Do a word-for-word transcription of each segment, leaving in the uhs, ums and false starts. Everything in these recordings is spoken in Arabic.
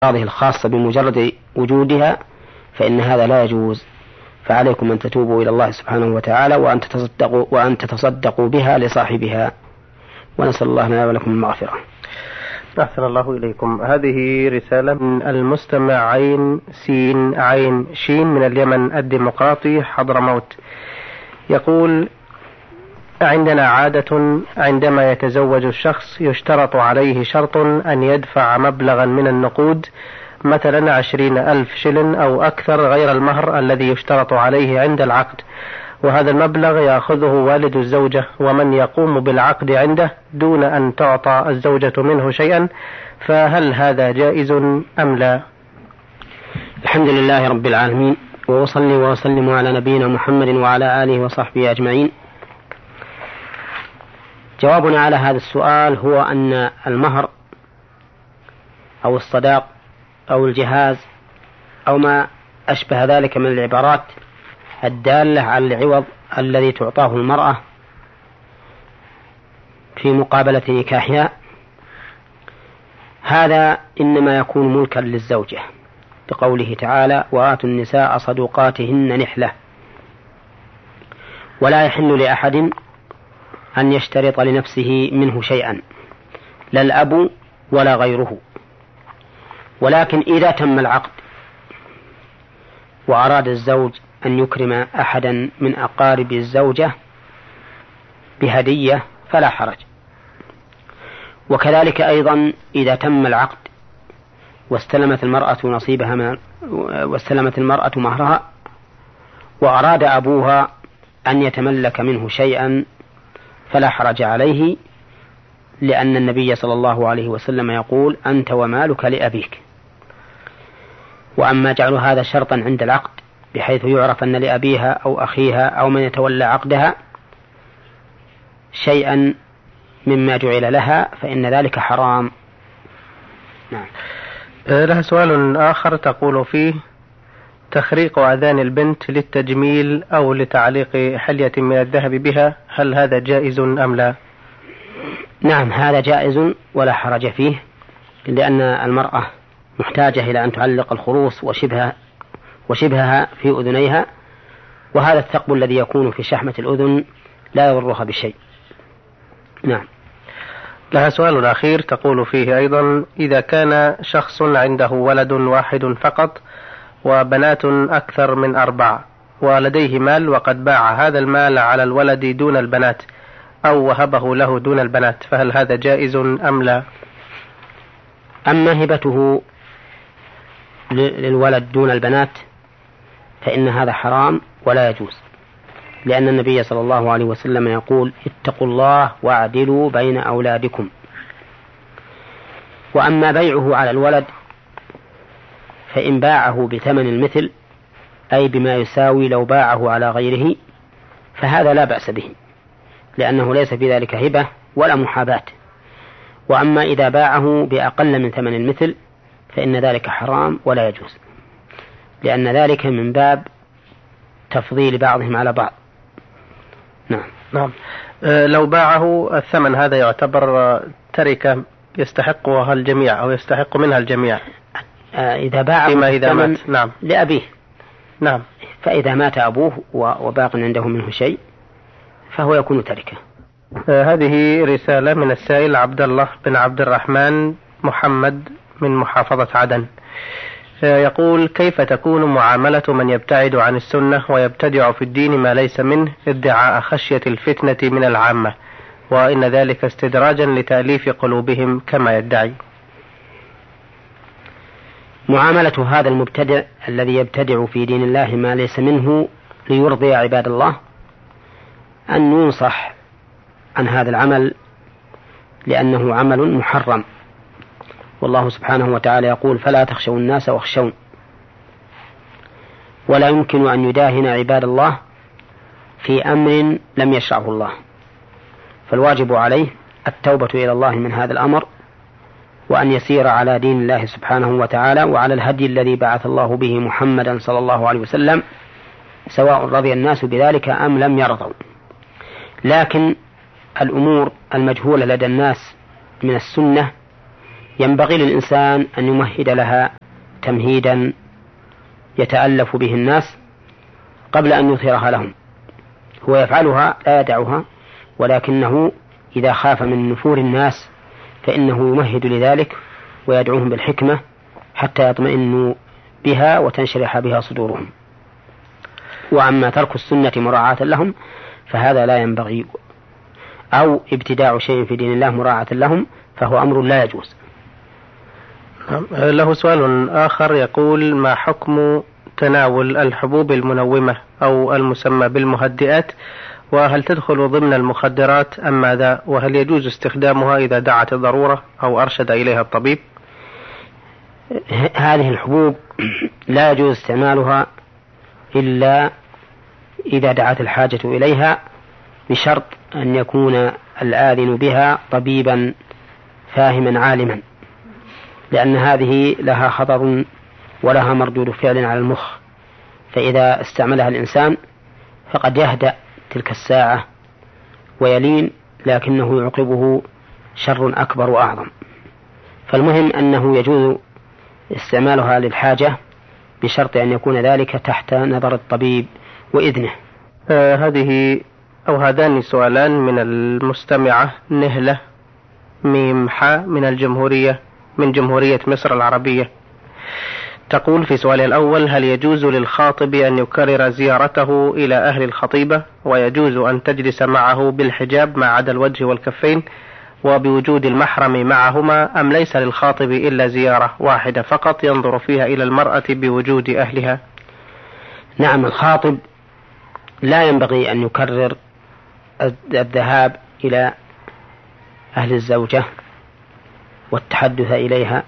هذه الخاصة بمجرد وجودها فإن هذا لا يجوز، فعليكم أن تتوبوا إلى الله سبحانه وتعالى وأن تتصدقوا, وأن تتصدقوا بها لصاحبها، ونسأل الله لنا ولكم المغفرة. أحسن الله إليكم. هذه رسالة من المستمع عين سين عين شين من اليمن الديمقراطي حضرموت، يقول: عندنا عادة عندما يتزوج الشخص يشترط عليه شرط أن يدفع مبلغا من النقود، مثلا عشرين ألف شلن أو أكثر غير المهر الذي يشترط عليه عند العقد، وهذا المبلغ يأخذه والد الزوجة ومن يقوم بالعقد عنده دون أن تعطى الزوجة منه شيئا، فهل هذا جائز أم لا؟ الحمد لله رب العالمين، وأصلي وأسلم على نبينا محمد وعلى آله وصحبه أجمعين. جوابنا على هذا السؤال هو أن المهر أو الصداق أو الجهاز أو ما أشبه ذلك من العبارات الدالة على العوض الذي تعطاه المرأة في مقابلة نكاحها، هذا إنما يكون ملكا للزوجة بقوله تعالى: وآتوا النساء صدقاتهن نحلة. ولا يحل لأحد أن يشترط لنفسه منه شيئا، لا الأب ولا غيره. ولكن إذا تم العقد وأراد الزوج أن يكرم أحدا من أقارب الزوجة بهدية فلا حرج. وكذلك أيضا إذا تم العقد واستلمت المرأة نصيبها من واستلمت المرأة مهرها وأراد أبوها أن يتملك منه شيئا فلا حرج عليه، لأن النبي صلى الله عليه وسلم يقول: أنت ومالك لأبيك. وأما جعل هذا شرطا عند العقد بحيث يعرف أن لأبيها أو أخيها أو من يتولى عقدها شيئا مما جعل لها فإن ذلك حرام. نعم. لها سؤال آخر تقول فيه: تخريق أذان البنت للتجميل أو لتعليق حلية من الذهب بها، هل هذا جائز أم لا؟ نعم، هذا جائز ولا حرج فيه، لأن المرأة محتاجة إلى أن تعلق الخروص وشبهها وشبهها في أذنيها، وهذا الثقب الذي يكون في شحمة الأذن لا يضرها بشيء. نعم. لها سؤال أخير تقول فيه أيضا: إذا كان شخص عنده ولد واحد فقط وبنات أكثر من أربعة ولديه مال وقد باع هذا المال على الولد دون البنات أو وهبه له دون البنات، فهل هذا جائز أم لا؟ أما هبته للولد دون البنات فإن هذا حرام ولا يجوز، لأن النبي صلى الله عليه وسلم يقول: اتقوا الله واعدلوا بين أولادكم. وأما بيعه على الولد فإن باعه بثمن المثل، أي بما يساوي لو باعه على غيره، فهذا لا بأس به، لأنه ليس في ذلك هبة ولا محاباة. وأما إذا باعه بأقل من ثمن المثل فإن ذلك حرام ولا يجوز، لأن ذلك من باب تفضيل بعضهم على بعض. نعم. نعم. أه لو باعه الثمن هذا يعتبر تركة يستحقها الجميع أو يستحق منها الجميع؟ أه إذا باعه إذا مات. نعم. لأبيه. نعم. فإذا مات أبوه وباق عنده منه شيء فهو يكون تركة. أه هذه رسالة من السائل عبد الله بن عبد الرحمن محمد من محافظة عدن، يقول: كيف تكون معاملة من يبتعد عن السنة ويبتدع في الدين ما ليس منه ادعاء خشية الفتنة من العامة، وإن ذلك استدراجا لتأليف قلوبهم كما يدعي؟ معاملة هذا المبتدع الذي يبتدع في دين الله ما ليس منه ليرضي عباد الله أن ينصح عن هذا العمل، لأنه عمل محرم، والله سبحانه وتعالى يقول: فلا تخشوا الناس واخشون. ولا يمكن أن يداهن عباد الله في أمر لم يشرعه الله، فالواجب عليه التوبة إلى الله من هذا الأمر، وأن يسير على دين الله سبحانه وتعالى وعلى الهدي الذي بعث الله به محمدا صلى الله عليه وسلم، سواء رضي الناس بذلك أم لم يرضوا. لكن الأمور المجهولة لدى الناس من السنة ينبغي للإنسان أن يمهد لها تمهيدا يتألف به الناس قبل أن يظهرها لهم. هو يفعلها لا يدعها، ولكنه إذا خاف من نفور الناس فإنه يمهد لذلك ويدعوهم بالحكمة حتى يطمئنوا بها وتنشرح بها صدورهم. وأما ترك السنة مراعاة لهم فهذا لا ينبغي، أو ابتداع شيء في دين الله مراعاة لهم فهو أمر لا يجوز. له سؤال آخر يقول: ما حكم تناول الحبوب المنومة أو المسمى بالمهدئات، وهل تدخل ضمن المخدرات أم ماذا؟ وهل يجوز استخدامها إذا دعت الضرورة أو أرشد إليها الطبيب؟ هذه الحبوب لا يجوز استعمالها إلا إذا دعت الحاجة إليها، بشرط أن يكون الآذن بها طبيبا فاهما عالما، لأن هذه لها خطر ولها مردود فعل على المخ، فإذا استعملها الإنسان فقد يهدأ تلك الساعة ويلين، لكنه يعقبه شر أكبر وأعظم. فالمهم أنه يجوز استعمالها للحاجة بشرط أن يكون ذلك تحت نظر الطبيب وإذنه. آه هذه أو هذان سؤالان من المستمعة نهلة ميمحة من الجمهورية من جمهورية مصر العربية. تقول في سؤالها الأول: هل يجوز للخاطب أن يكرر زيارته إلى أهل الخطيبة، ويجوز أن تجلس معه بالحجاب ما عدا الوجه والكفين وبوجود المحرم معهما، أم ليس للخاطب إلا زيارة واحدة فقط ينظر فيها إلى المرأة بوجود أهلها؟ نعم، الخاطب لا ينبغي أن يكرر الذهاب إلى أهل الزوجة والتحدث إليها،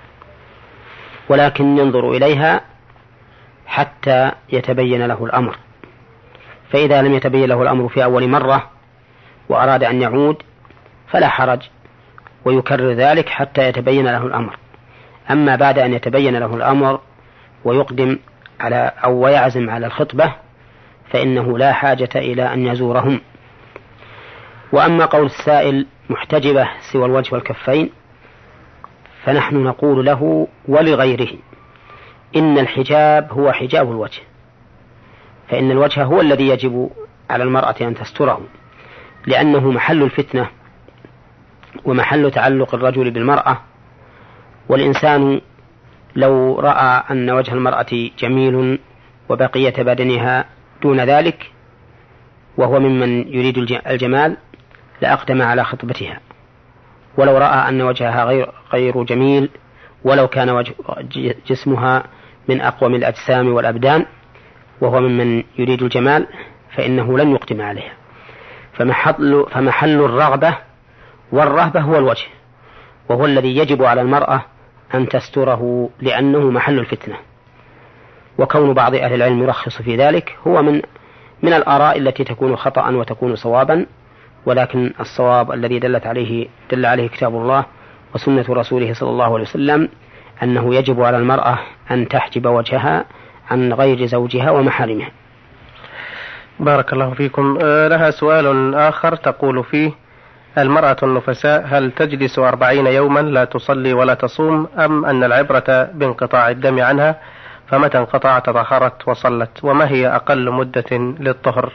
ولكن ينظر إليها حتى يتبين له الأمر، فإذا لم يتبين له الأمر في أول مرة وأراد أن يعود فلا حرج، ويكرر ذلك حتى يتبين له الأمر. أما بعد أن يتبين له الأمر ويقدم على أو ويعزم على الخطبة فإنه لا حاجة إلى أن يزورهم. وأما قول السائل محتجبة سوى الوجه والكفين، فنحن نقول له ولغيره إن الحجاب هو حجاب الوجه، فإن الوجه هو الذي يجب على المرأة أن تستره، لأنه محل الفتنة ومحل تعلق الرجل بالمرأة. والإنسان لو رأى أن وجه المرأة جميل وبقية بدنها دون ذلك وهو ممن يريد الجمال لأقدم على خطبتها، ولو رأى أن وجهها غير, غير جميل ولو كان وجه جسمها من أقوم الأجسام والأبدان وهو ممن يريد الجمال فإنه لن يقدم عليها. فمحل, فمحل الرغبة والرهبة هو الوجه، وهو الذي يجب على المرأة أن تستره لأنه محل الفتنة. وكون بعض أهل العلم يرخص في ذلك هو من من الآراء التي تكون خطأ وتكون صوابا، ولكن الصواب الذي دلت عليه دل عليه كتاب الله وسنة رسوله صلى الله عليه وسلم أنه يجب على المرأة أن تحجب وجهها عن غير زوجها ومحارمها. بارك الله فيكم. لها سؤال آخر تقول فيه: المرأة النفساء هل تجلس أربعين يوما لا تصلي ولا تصوم، أم أن العبرة بانقطاع الدم عنها، فمتى انقطع تطهرت وصلت، وما هي أقل مدة للطهر؟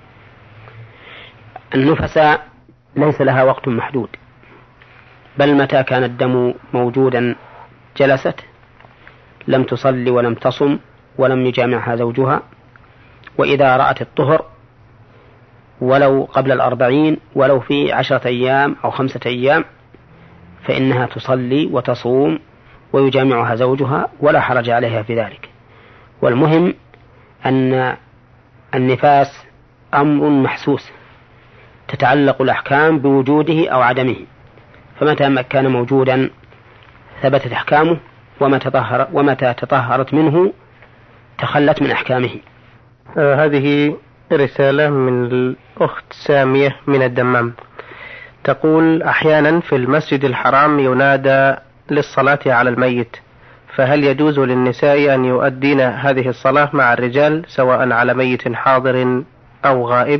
النفساء ليس لها وقت محدود، بل متى كان الدم موجودا جلست، لم تصلي ولم تصم ولم يجامعها زوجها. وإذا رأت الطهر ولو قبل الأربعين ولو في عشرة أيام أو خمسة أيام فإنها تصلي وتصوم ويجامعها زوجها ولا حرج عليها في ذلك. والمهم أن النفاس أمر محسوس تتعلق الأحكام بوجوده أو عدمه، فمتى كان موجودا ثبتت أحكامه، ومتى تطهر ومتى تطهرت منه تخلت من أحكامه. آه هذه رسالة من الأخت سامية من الدمام، تقول: أحيانا في المسجد الحرام ينادى للصلاة على الميت، فهل يجوز للنساء أن يؤدين هذه الصلاة مع الرجال سواء على ميت حاضر أو غائب؟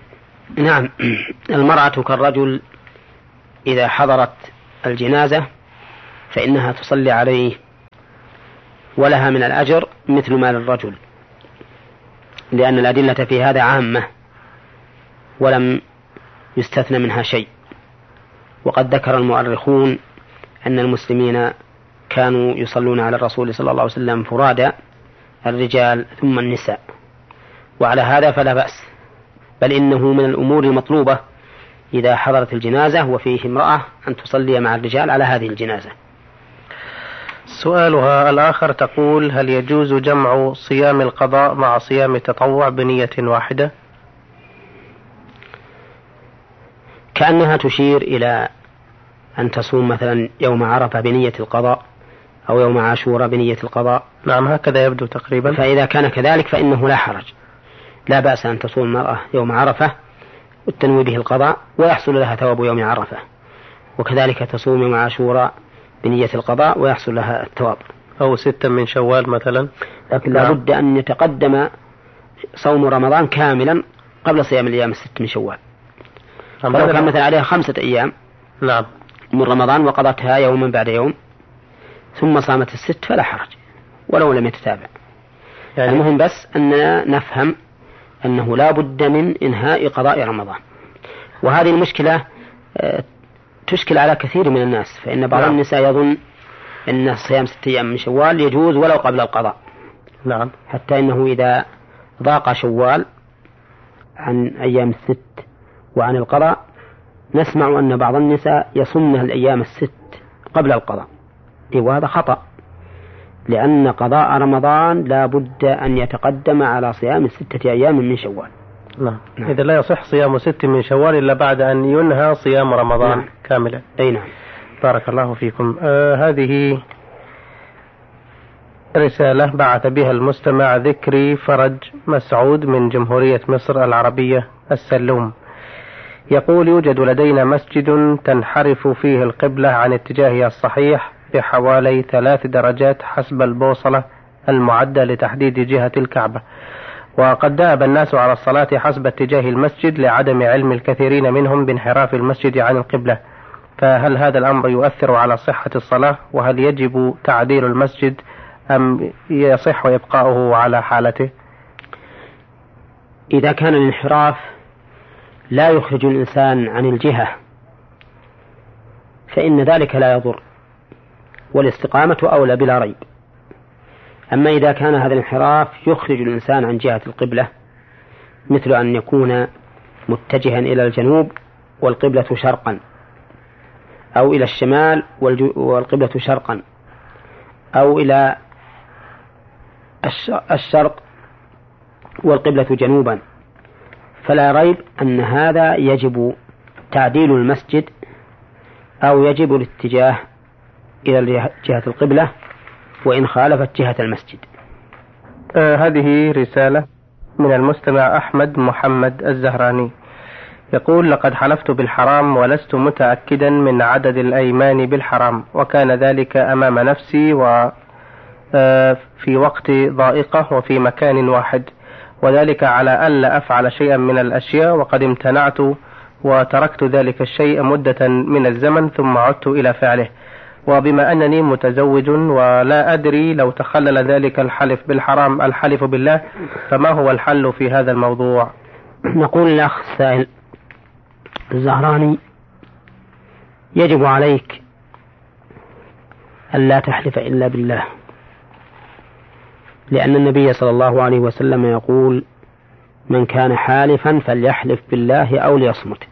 نعم، المرأة كالرجل إذا حضرت الجنازة فإنها تصلي عليه ولها من الأجر مثل ما للرجل، لأن الأدلة في هذا عامة ولم يستثنى منها شيء. وقد ذكر المؤرخون أن المسلمين كانوا يصلون على الرسول صلى الله عليه وسلم فرادى، الرجال ثم النساء، وعلى هذا فلا بأس، بل إنه من الأمور المطلوبة إذا حضرت الجنازة وفيه امرأة أن تصلي مع الرجال على هذه الجنازة. سؤالها الآخر تقول: هل يجوز جمع صيام القضاء مع صيام التطوع بنية واحدة؟ كأنها تشير إلى أن تصوم مثلا يوم عرفة بنية القضاء أو يوم عاشوراء بنية القضاء. نعم، هكذا يبدو تقريبا. فإذا كان كذلك فإنه لا حرج، لا بأس أن تصوم المرأة يوم عرفة وتنوي به القضاء ويحصل لها ثواب يوم عرفة، وكذلك تصوم يوم عاشوراء بنية القضاء ويحصل لها الثواب. أو ستة من شوال مثلا. لكن لا بد أن يتقدم صوم رمضان كاملا قبل صيام الأيام الست من شوال. فلو كان مثلا عليها خمسة أيام نعم من رمضان وقضتها يوما بعد يوم ثم صامت الست فلا حرج ولو لم يتتابع. يعني المهم بس أننا نفهم أنه لا بد من إنهاء قضاء رمضان، وهذه المشكلة تشكل على كثير من الناس، فإن بعض نعم. النساء يظن أن صيام ستة أيام من شوال يجوز ولو قبل القضاء. نعم. حتى إنه إذا ضاق شوال عن أيام الست وعن القضاء نسمع أن بعض النساء يصمن الأيام الست قبل القضاء، وهذا خطأ، لأن قضاء رمضان لا بد أن يتقدم على صيام ستة أيام من شوال. نعم. نعم. إذا لا يصح صيام ست من شوال إلا بعد أن ينهى صيام رمضان نعم. كاملا. أي نعم. بارك الله فيكم. آه هذه رسالة بعث بها المستمع ذكري فرج مسعود من جمهورية مصر العربية السلوم. يقول: يوجد لدينا مسجد تنحرف فيه القبلة عن اتجاهها الصحيح بحوالي ثلاث درجات حسب البوصلة المعدة لتحديد جهة الكعبة، وقد دأب الناس على الصلاة حسب اتجاه المسجد لعدم علم الكثيرين منهم بانحراف المسجد عن القبلة، فهل هذا الأمر يؤثر على صحة الصلاة؟ وهل يجب تعديل المسجد أم يصح إبقاؤه على حالته؟ إذا كان الانحراف لا يخرج الإنسان عن الجهة فإن ذلك لا يضر، والاستقامة أولى بلا ريب. أما إذا كان هذا الانحراف يخرج الإنسان عن جهة القبلة، مثل أن يكون متجها إلى الجنوب والقبلة شرقا، أو إلى الشمال والقبلة شرقا، أو إلى الشرق والقبلة جنوبا، فلا ريب أن هذا يجب تعديل المسجد أو يجب الاتجاه إلى جهة القبلة وإن خالفت جهة المسجد. آه هذه رسالة من المستمع أحمد محمد الزهراني. يقول: لقد حلفت بالحرام ولست متأكدا من عدد الأيمان بالحرام، وكان ذلك أمام نفسي وفي وقت ضائقة وفي مكان واحد، وذلك على ألا أفعل شيئا من الأشياء، وقد امتنعت وتركت ذلك الشيء مدة من الزمن ثم عدت إلى فعله، وبما أنني متزوج ولا أدري لو تخلل ذلك الحلف بالحرام الحلف بالله، فما هو الحل في هذا الموضوع؟ نقول للأخ السائل الزهراني: يجب عليك ألا تحلف إلا بالله، لأن النبي صلى الله عليه وسلم يقول: من كان حالفا فليحلف بالله أو ليصمت.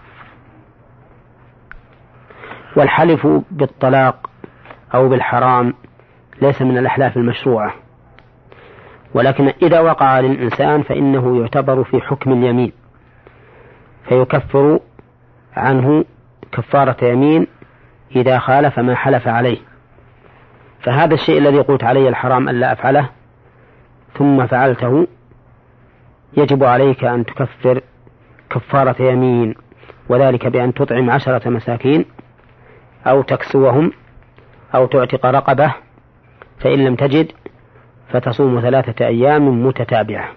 والحلف بالطلاق أو بالحرام ليس من الأحلاف المشروعة، ولكن إذا وقع للإنسان فإنه يعتبر في حكم اليمين، فيكفر عنه كفارة يمين إذا خالف ما حلف عليه. فهذا الشيء الذي قلت عليه الحرام ألا أفعله ثم فعلته يجب عليك أن تكفر كفارة يمين، وذلك بأن تطعم عشرة مساكين أو تكسوهم أو تعتق رقبة، فإن لم تجد فتصوم ثلاثة أيام متتابعة.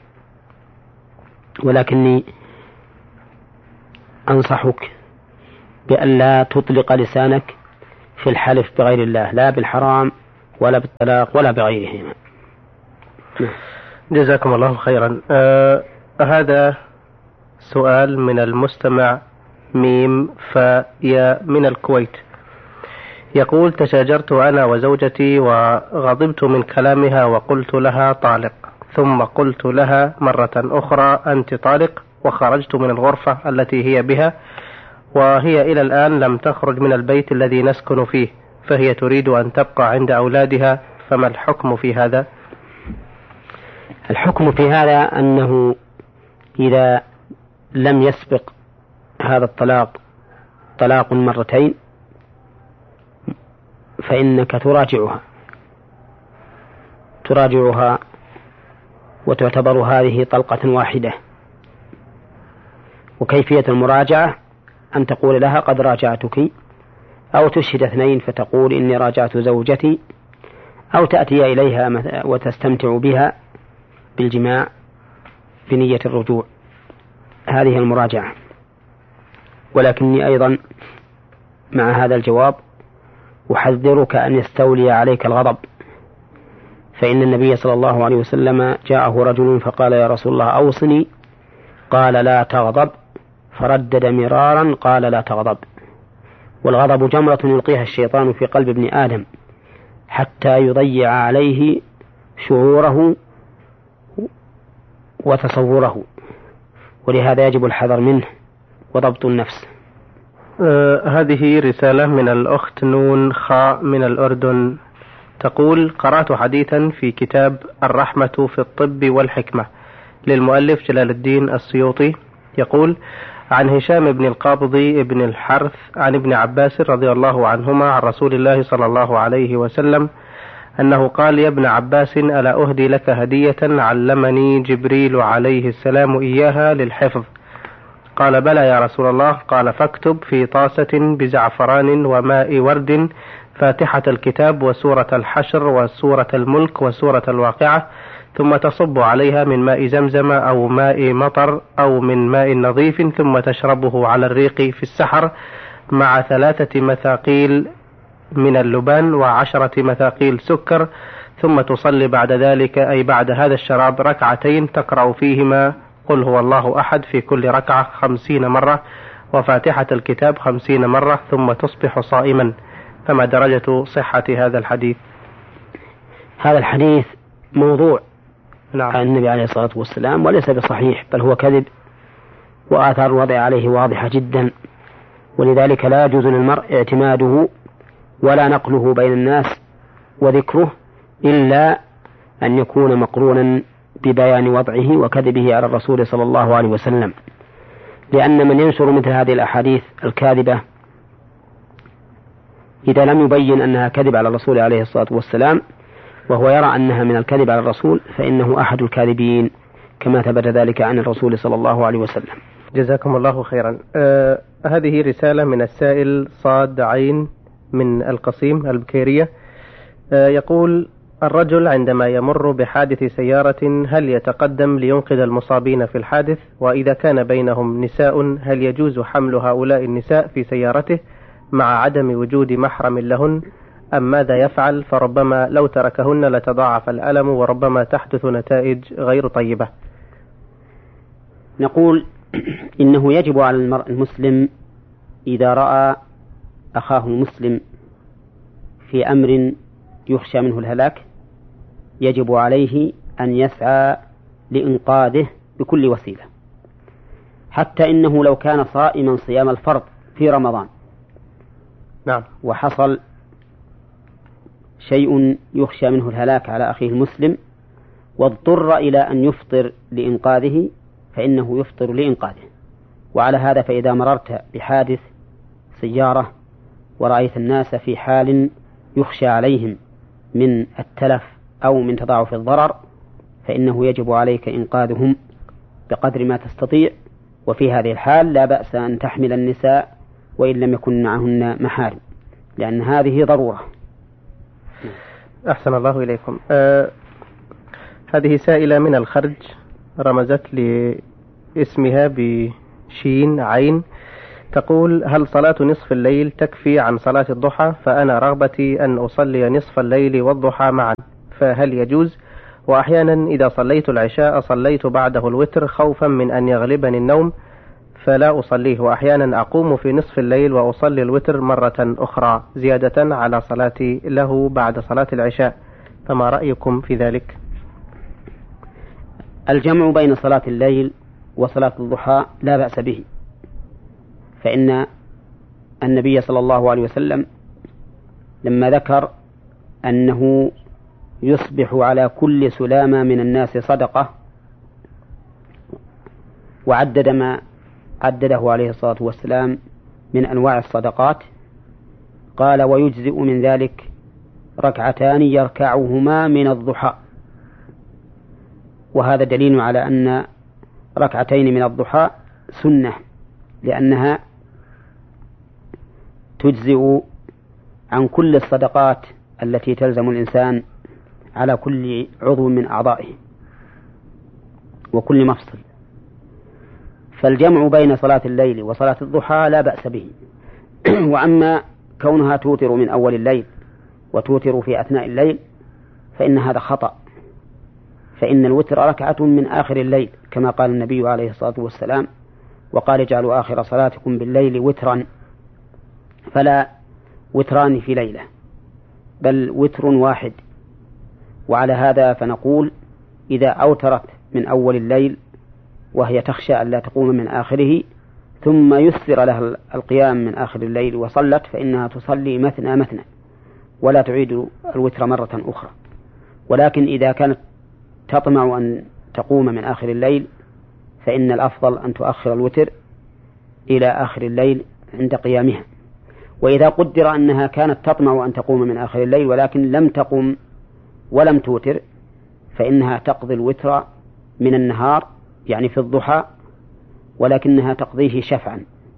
ولكني أنصحك بأن لا تطلق لسانك في الحلف بغير الله، لا بالحرام ولا بالطلاق ولا بغيرهما. جزاكم الله خيرا. آه هذا سؤال من المستمع ميم فيا من الكويت، يقول: تشاجرت أنا وزوجتي وغضبت من كلامها وقلت لها طالق، ثم قلت لها مرة أخرى أنت طالق، وخرجت من الغرفة التي هي بها، وهي إلى الآن لم تخرج من البيت الذي نسكن فيه، فهي تريد أن تبقى عند أولادها، فما الحكم في هذا؟ الحكم في هذا أنه إذا لم يسبق هذا الطلاق طلاق مرتين فإنك تراجعها تراجعها وتعتبر هذه طلقة واحدة. وكيفية المراجعة أن تقول لها قد راجعتك، أو تشهد اثنين فتقول إني راجعت زوجتي، أو تأتي إليها وتستمتع بها بالجماع بنية الرجوع. هذه المراجعة. ولكني أيضا مع هذا الجواب أحذرك أن يستولي عليك الغضب، فإن النبي صلى الله عليه وسلم جاءه رجل فقال: يا رسول الله أوصني، قال: لا تغضب، فردد مرارا قال: لا تغضب. والغضب جمرة يلقيها الشيطان في قلب ابن آدم حتى يضيع عليه شعوره وتصوره، ولهذا يجب الحذر منه وضبط النفس. آه هذه رسالة من الأخت نون خاء من الأردن، تقول: قرأت حديثا في كتاب الرحمة في الطب والحكمة للمؤلف جلال الدين السيوطي، يقول: عن هشام بن القابضي بن الحرث عن ابن عباس رضي الله عنهما عن رسول الله صلى الله عليه وسلم أنه قال: يا ابن عباس، ألا أهدي لك هدية علمني جبريل عليه السلام إياها للحفظ؟ قال: بلى يا رسول الله. قال: فاكتب في طاسة بزعفران وماء ورد فاتحة الكتاب وسورة الحشر وسورة الملك وسورة الواقعة، ثم تصب عليها من ماء زمزم أو ماء مطر أو من ماء نظيف، ثم تشربه على الريق في السحر مع ثلاثة مثاقيل من اللبان وعشرة مثاقيل سكر، ثم تصلي بعد ذلك أي بعد هذا الشراب ركعتين تقرأ فيهما قل هو الله أحد في كل ركعة خمسين مرة وفاتحة الكتاب خمسين مرة، ثم تصبح صائما. فما درجة صحة هذا الحديث؟ هذا الحديث موضوع نعم. عن النبي عليه الصلاة والسلام، وليس بصحيح، بل هو كذب، وآثار الوضع عليه واضحة جدا، ولذلك لا يجوز للمرء اعتماده ولا نقله بين الناس وذكره إلا أن يكون مقرونا ببيان وضعه وكذبه على الرسول صلى الله عليه وسلم، لأن من ينشر مثل هذه الأحاديث الكاذبة إذا لم يبين أنها كذب على الرسول عليه الصلاة والسلام وهو يرى أنها من الكذب على الرسول فإنه أحد الكاذبين، كما ثبت ذلك عن الرسول صلى الله عليه وسلم. جزاكم الله خيرا. آه هذه رسالة من السائل صاد عين من القصيم البكيرية، آه يقول: الرجل عندما يمر بحادث سيارة هل يتقدم لينقذ المصابين في الحادث؟ وإذا كان بينهم نساء هل يجوز حمل هؤلاء النساء في سيارته مع عدم وجود محرم لهن، أم ماذا يفعل؟ فربما لو تركهن لتضاعف الألم وربما تحدث نتائج غير طيبة. نقول إنه يجب على المرء المسلم إذا رأى أخاه المسلم في أمر يخشى منه الهلاك يجب عليه أن يسعى لإنقاذه بكل وسيلة، حتى إنه لو كان صائما صيام الفرض في رمضان نعم وحصل شيء يخشى منه الهلاك على أخيه المسلم واضطر إلى أن يفطر لإنقاذه فإنه يفطر لإنقاذه. وعلى هذا فإذا مررت بحادث سيارة ورأيت الناس في حال يخشى عليهم من التلف أو من تضاعف الضرر فإنه يجب عليك إنقاذهم بقدر ما تستطيع، وفي هذه الحال لا بأس أن تحمل النساء وإن لم يكن معهن محارم، لأن هذه ضرورة. أحسن الله إليكم. آه هذه سائلة من الخرج رمزت لاسمها بشين عين، تقول: هل صلاة نصف الليل تكفي عن صلاة الضحى؟ فأنا رغبتي أن أصلي نصف الليل والضحى معا، فهل يجوز؟ وأحيانا إذا صليت العشاء صليت بعده الوتر خوفا من أن يغلبني النوم فلا أصليه، وأحيانا أقوم في نصف الليل وأصلي الوتر مرة أخرى زيادة على صلاتي له بعد صلاة العشاء، فما رأيكم في ذلك؟ الجمع بين صلاة الليل وصلاة الضحى لا بأس به، فإن النبي صلى الله عليه وسلم لما ذكر أنه يصبح على كل سلامة من الناس صدقة وعدد ما عدده عليه الصلاة والسلام من أنواع الصدقات، قال: ويجزئ من ذلك ركعتان يركعهما من الضحى. وهذا دليل على أن ركعتين من الضحى سنة، لأنها تجزئ عن كل الصدقات التي تلزم الإنسان على كل عضو من أعضائه وكل مفصل. فالجمع بين صلاة الليل وصلاة الضحى لا بأس به. وأما كونها توتر من أول الليل وتوتر في أثناء الليل فإن هذا خطأ، فإن الوتر ركعة من آخر الليل كما قال النبي عليه الصلاة والسلام: وقال: اجعلوا آخر صلاتكم بالليل وترا، فلا وتران في ليلة بل وتر واحد. وعلى هذا فنقول: إذا أوترت من أول الليل وهي تخشى أن لا تقوم من آخره ثم يسر لها القيام من آخر الليل وصلت، فإنها تصلي مثنى مثنى ولا تعيد الوتر مرة أخرى. ولكن إذا كانت تطمع أن تقوم من آخر الليل فإن الأفضل أن تؤخر الوتر إلى آخر الليل عند قيامها. وإذا قدر أنها كانت تطمع أن تقوم من آخر الليل ولكن لم تقم ولم توتر فإنها تقضي الوتر من النهار يعني في الضحى، ولكنها تقضيه شفعا.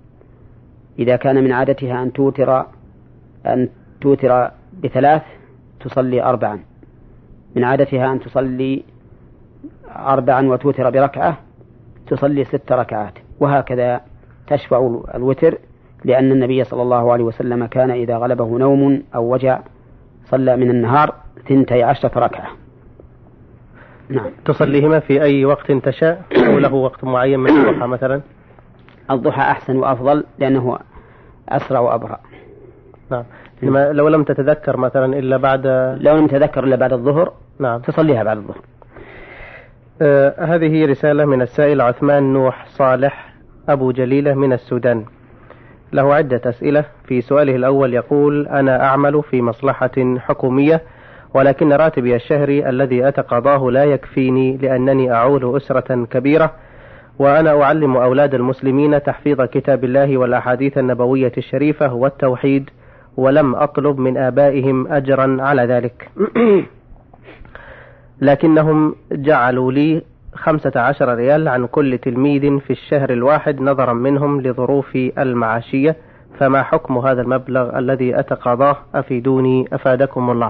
إذا كان من عادتها أن توتر أن توتر بثلاث تصلي أربعا، من عادتها أن تصلي أربعا وتوتر بركعة تصلي ست ركعات، وهكذا تشفع الوتر، لأن النبي صلى الله عليه وسلم كان إذا غلبه نوم أو وجع صلى من النهار ثنتي عشرة ركعة. نعم. تصليهما في أي وقت تشاء أو له وقت معين من الضحى مثلا؟ الضحى أحسن وأفضل لأنه أسرع وأبرأ. نعم. لو لم تتذكر مثلا إلا بعد لو لم تتذكر إلا بعد الظهر نعم تصليها بعد الظهر. آه هذه رسالة من السائل عثمان نوح صالح أبو جليلة من السودان، له عدة أسئلة. في سؤاله الأول يقول: أنا أعمل في مصلحة حكومية ولكن راتبي الشهري الذي أتقاضاه لا يكفيني لأنني أعول أسرة كبيرة، وأنا أعلم أولاد المسلمين تحفيظ كتاب الله والأحاديث النبوية الشريفة والتوحيد، ولم أطلب من آبائهم أجرا على ذلك لكنهم جعلوا لي خمسة عشر ريال عن كل تلميذ في الشهر الواحد نظرا منهم لظروفي المعاشية، فما حكم هذا المبلغ الذي أتقاضاه؟ أفيدوني أفادكم الله.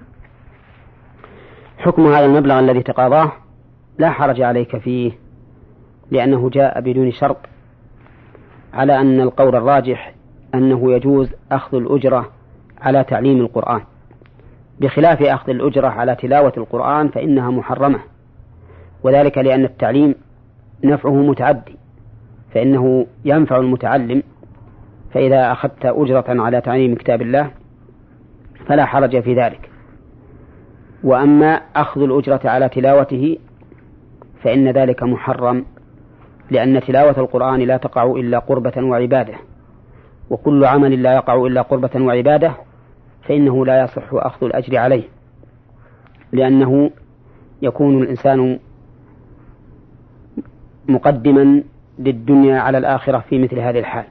حكم هذا المبلغ الذي تقاضاه لا حرج عليك فيه، لأنه جاء بدون شرط، على أن القول الراجح أنه يجوز أخذ الأجرة على تعليم القرآن، بخلاف أخذ الأجرة على تلاوة القرآن فإنها محرمة، وذلك لأن التعليم نفعه متعدي، فإنه ينفع المتعلم، فإذا أخذت أجرة على تعليم كتاب الله فلا حرج في ذلك. وأما أخذ الأجرة على تلاوته فإن ذلك محرم، لأن تلاوة القرآن لا تقع إلا قربة وعبادة، وكل عمل لا يقع إلا قربة وعبادة فإنه لا يصح أخذ الأجر عليه، لأنه يكون الإنسان مقدما للدنيا على الآخرة في مثل هذه الحال.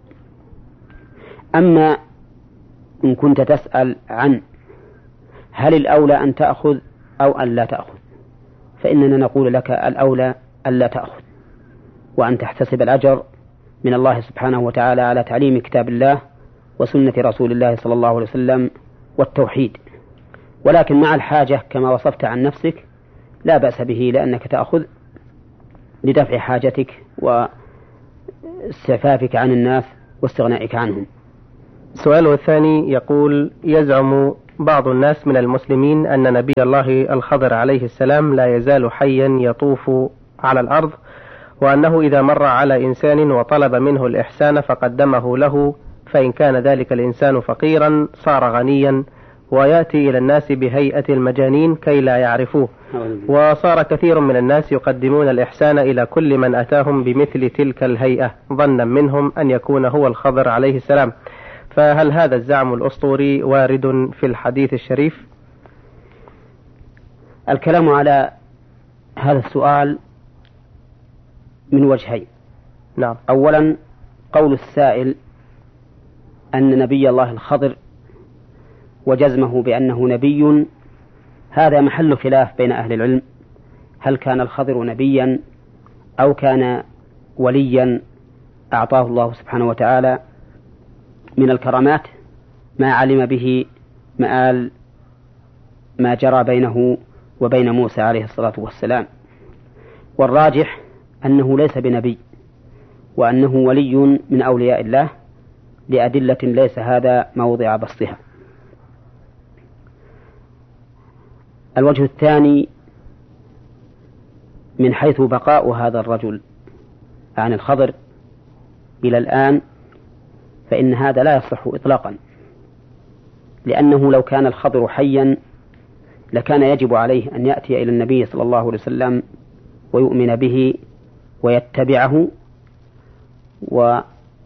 أما إن كنت تسأل عن هل الأولى أن تأخذ أو أن لا تأخذ، فإننا نقول لك الأولى أن لا تأخذ، وأن تحتسب الأجر من الله سبحانه وتعالى على تعليم كتاب الله وسنة رسول الله صلى الله عليه وسلم والتوحيد. ولكن مع الحاجة كما وصفت عن نفسك لا بأس به، لأنك تأخذ لدفع حاجتك واستعفافك عن الناس واستغنائك عنهم. سؤاله الثاني يقول: يزعم بعض الناس من المسلمين أن نبي الله الخضر عليه السلام لا يزال حيا يطوف على الأرض، وأنه إذا مر على إنسان وطلب منه الإحسان فقدمه له، فإن كان ذلك الإنسان فقيرا صار غنيا، ويأتي إلى الناس بهيئة المجانين كي لا يعرفوه. وصار كثير من الناس يقدمون الإحسان إلى كل من أتاهم بمثل تلك الهيئة ظنا منهم أن يكون هو الخضر عليه السلام، فهل هذا الزعم الأسطوري وارد في الحديث الشريف؟ الكلام على هذا السؤال من وجهين. نعم. أولا، قول السائل أن نبي الله الخضر وجزمه بأنه نبي، هذا محل خلاف بين أهل العلم، هل كان الخضر نبيا أو كان وليا أعطاه الله سبحانه وتعالى من الكرامات ما علم به مآل ما جرى بينه وبين موسى عليه الصلاة والسلام. والراجح أنه ليس بنبي، وأنه ولي من أولياء الله لأدلة ليس هذا موضع بسطها. الوجه الثاني من حيث بقاء هذا الرجل عن الخضر إلى الآن، فإن هذا لا يصح إطلاقا، لأنه لو كان الخضر حيا لكان يجب عليه أن يأتي إلى النبي صلى الله عليه وسلم ويؤمن به ويتبعه، ولو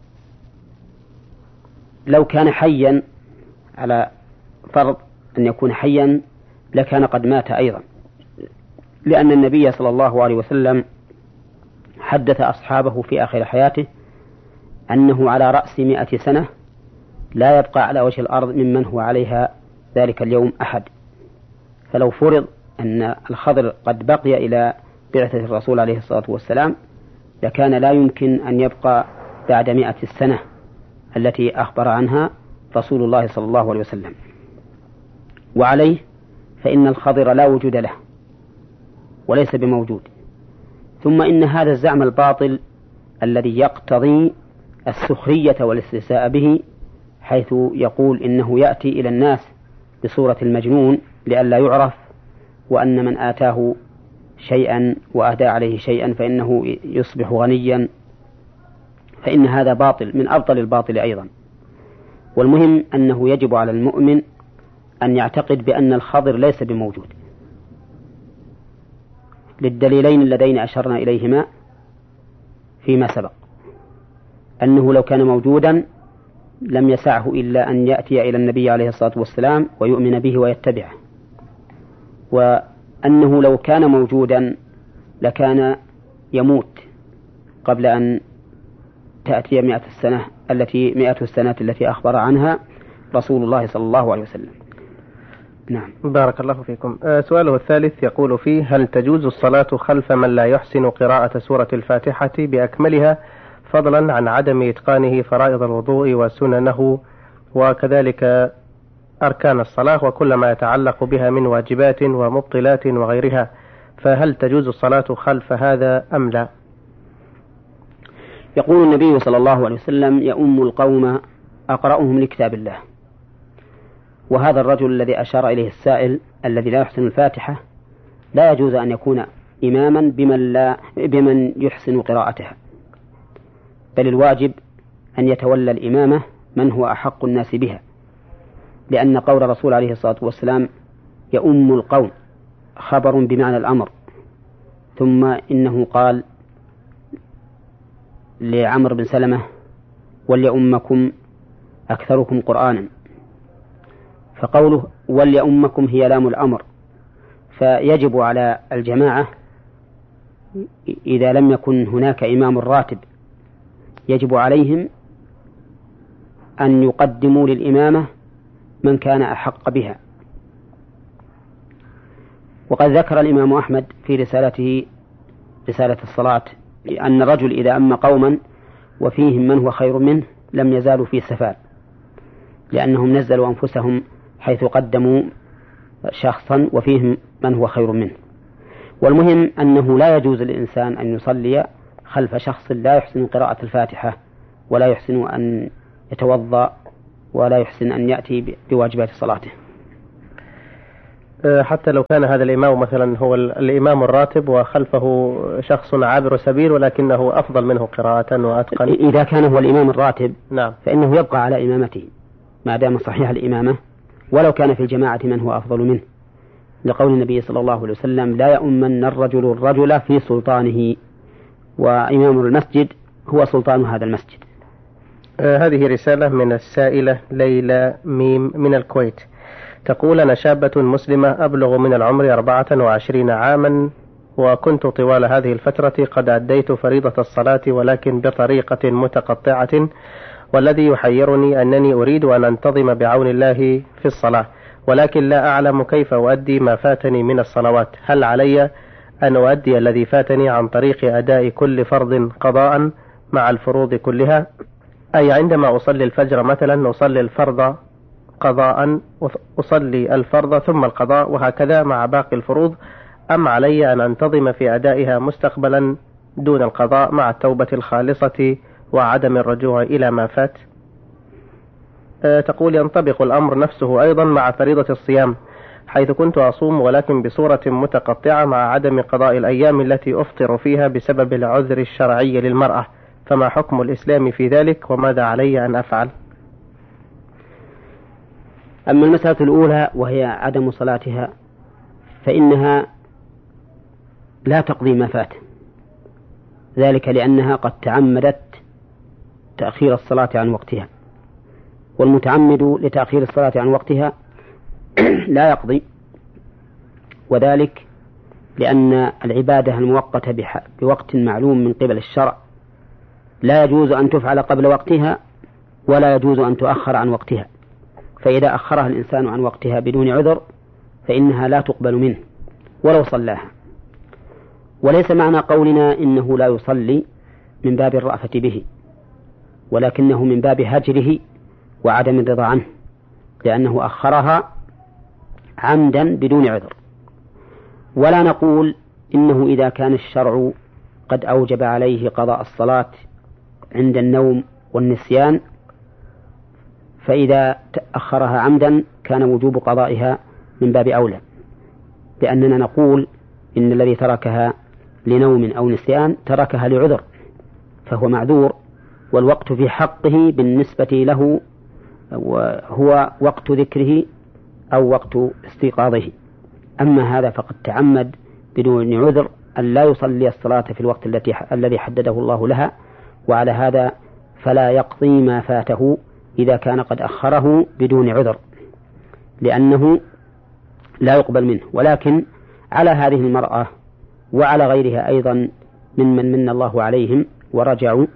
كان حيا على فرض أن يكون حيا لكان قد مات أيضا، لأن النبي صلى الله عليه وسلم حدث أصحابه في آخر حياته أنه على رأس مئة سنة لا يبقى على وجه الأرض ممن هو عليها ذلك اليوم أحد. فلو فرض أن الخضر قد بقي إلى بعثة الرسول عليه الصلاة والسلام لكان لا يمكن أن يبقى بعد مئة السنة التي أخبر عنها رسول الله صلى الله عليه وسلم. وعليه فإن الخضر لا وجود له وليس بموجود. ثم إن هذا الزعم الباطل الذي يقتضي السخرية والاستهزاء به، حيث يقول إنه يأتي إلى الناس بصورة المجنون لئلا يعرف، وأن من آتاه شيئا وأهدى عليه شيئا فإنه يصبح غنيا، فإن هذا باطل من أبطل الباطل أيضا. والمهم أنه يجب على المؤمن أن يعتقد بأن الخضر ليس بموجود للدليلين اللذين أشرنا إليهما فيما سبق، أنه لو كان موجودا لم يسعه إلا أن يأتي إلى النبي عليه الصلاة والسلام ويؤمن به ويتبعه، وأنه لو كان موجودا لكان يموت قبل أن تأتي مئة السنة التي مئة السنة التي أخبر عنها رسول الله صلى الله عليه وسلم. نعم. بارك الله فيكم. أه سؤاله الثالث يقول فيه: هل تجوز الصلاة خلف من لا يحسن قراءة سورة الفاتحة بأكملها، فضلا عن عدم إتقانه فرائض الوضوء وسننه وكذلك أركان الصلاة وكل ما يتعلق بها من واجبات ومبطلات وغيرها، فهل تجوز الصلاة خلف هذا أم لا؟ يقول النبي صلى الله عليه وسلم: يؤم القوم أقرأهم لكتاب الله. وهذا الرجل الذي أشار إليه السائل الذي لا يحسن الفاتحة لا يجوز أن يكون إماما بمن, لا بمن يحسن قراءتها، بل الواجب أن يتولى الإمامة من هو أحق الناس بها، لأن قول الرسول عليه الصلاة والسلام يؤم القوم خبر بمعنى الأمر، ثم إنه قال لعمر بن سلمة: وليؤمكم أكثركم قرآنا، فقوله وليؤمكم هي لام الأمر، فيجب على الجماعة إذا لم يكن هناك إمام راتب يجب عليهم أن يقدموا للإمامة من كان أحق بها. وقد ذكر الإمام أحمد في رسالته رسالة الصلاة أن الرجل إذا أم قوما وفيهم من هو خير منه لم يزالوا في سفال، لأنهم نزلوا أنفسهم حيث قدموا شخصا وفيهم من هو خير منه. والمهم أنه لا يجوز للإنسان أن يصلي خلف شخص لا يحسن قراءة الفاتحة ولا يحسن أن يتوضأ ولا يحسن أن يأتي بواجبات صلاته. حتى لو كان هذا الإمام مثلا هو الإمام الراتب وخلفه شخص عابر سبيل ولكنه أفضل منه قراءة وأتقن. إذا كان هو الإمام الراتب نعم. فإنه يبقى على إمامته ما دام صحيح الإمامة، ولو كان في الجماعة من هو أفضل منه، لقول النبي صلى الله عليه وسلم: لا يؤمن الرجل الرجل في سلطانه، وإمام المسجد هو سلطان هذا المسجد. آه هذه رسالة من السائلة ليلى ميم من الكويت، تقول: أنا شابة مسلمة أبلغ من العمر أربعة وعشرين عاما، وكنت طوال هذه الفترة قد أديت فريضة الصلاة ولكن بطريقة متقطعة، والذي يحيرني أنني أريد أن أنتظم بعون الله في الصلاة، ولكن لا أعلم كيف أؤدي ما فاتني من الصلوات. هل علي أن أؤدي الذي فاتني عن طريق أداء كل فرض قضاء مع الفروض كلها؟ أي عندما أصلي الفجر مثلا أصلي الفرض قضاء، أصلي الفرض ثم القضاء، وهكذا مع باقي الفروض، أم علي أن أنتظم في أدائها مستقبلا دون القضاء مع التوبة الخالصة وعدم الرجوع إلى ما فات؟ أه تقول: ينطبق الأمر نفسه أيضا مع فريضة الصيام، حيث كنت أصوم ولكن بصورة متقطعة مع عدم قضاء الأيام التي أفطر فيها بسبب العذر الشرعي للمرأة، فما حكم الإسلام في ذلك وماذا علي أن أفعل؟ أما المسألة الأولى وهي عدم صلاتها فإنها لا تقضي ما فات، ذلك لأنها قد تعمدت تأخير الصلاة عن وقتها، والمتعمد لتأخير الصلاة عن وقتها لا يقضي، وذلك لأن العبادة المؤقتة بوقت معلوم من قبل الشرع لا يجوز أن تفعل قبل وقتها ولا يجوز أن تؤخر عن وقتها، فإذا أخرها الإنسان عن وقتها بدون عذر فإنها لا تقبل منه ولو صلاها. وليس معنى قولنا إنه لا يصلي من باب الرأفة به، ولكنه من باب هجره وعدم الرضا عنه، لأنه أخرها عمدا بدون عذر. ولا نقول إنه إذا كان الشرع قد أوجب عليه قضاء الصلاة عند النوم والنسيان فإذا أخرها عمدا كان وجوب قضائها من باب أولى، لأننا نقول إن الذي تركها لنوم أو نسيان تركها لعذر فهو معذور، والوقت في حقه بالنسبة له هو وقت ذكره أو وقت استيقاظه. أما هذا فقد تعمد بدون عذر أن لا يصلي الصلاة في الوقت التي الذي حدده الله لها، وعلى هذا فلا يقضي ما فاته إذا كان قد أخره بدون عذر، لأنه لا يقبل منه. ولكن على هذه المرأة وعلى غيرها أيضا ممن من الله عليهم ورجعوا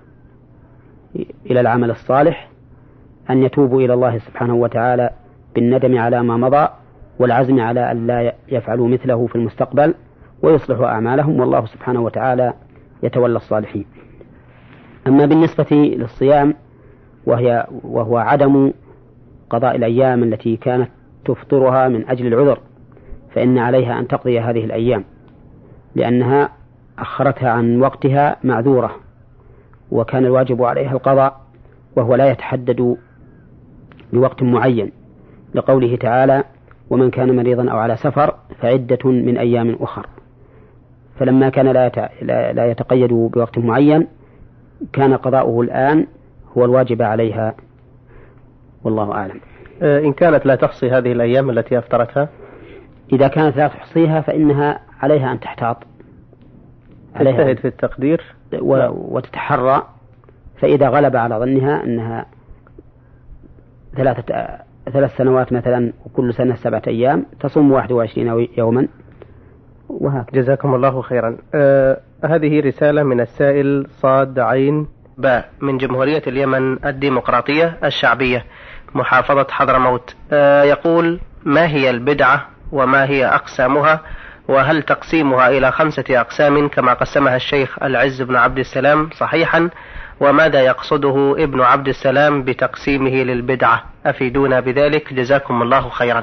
إلى العمل الصالح أن يتوبوا إلى الله سبحانه وتعالى بالندم على ما مضى والعزم على أن لا يفعلوا مثله في المستقبل ويصلحوا أعمالهم، والله سبحانه وتعالى يتولى الصالحين. أما بالنسبة للصيام وهي وهو عدم قضاء الأيام التي كانت تفطرها من أجل العذر، فإن عليها أن تقضي هذه الأيام لأنها أخرتها عن وقتها معذورة، وكان الواجب عليها القضاء وهو لا يتحدد بوقت معين، لقوله تعالى: ومن كان مريضا أو على سفر فعدة من أيام أخر. فلما كان لا يتقيد بوقت معين كان قضاؤه الآن هو الواجب عليها، والله أعلم. إن كانت لا تحصي هذه الأيام التي أفطرتها، إذا كانت لا تحصيها فإنها عليها أن تحتاط، تجتهد في التقدير وتتحرى، فإذا غلب على ظنها أنها ثلاثة ثلاث سنوات مثلا وكل سنة سبعة أيام تصوم واحد وعشرين يوما وهكذا. جزاكم الله خيرا. آه هذه رسالة من السائل صاد عين باء من جمهورية اليمن الديمقراطية الشعبية محافظة حضرموت. آه يقول: ما هي البدعة وما هي أقسامها، وهل تقسيمها إلى خمسة أقسام كما قسمها الشيخ العز بن عبد السلام صحيحا، وماذا يقصده ابن عبد السلام بتقسيمه للبدعة؟ أفيدونا بذلك جزاكم الله خيرا.